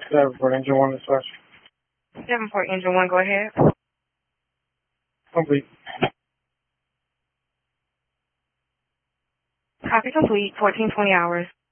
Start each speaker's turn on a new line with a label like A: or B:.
A: Davenport, Engine 1 dispatch.
B: Davenport, Engine 1, go ahead.
A: Complete.
B: Copy complete, 1420 hours.